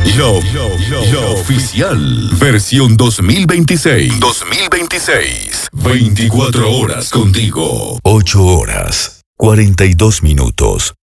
La oficial. Versión 2026. 2026. 24 horas contigo. 8 horas, 42 minutos.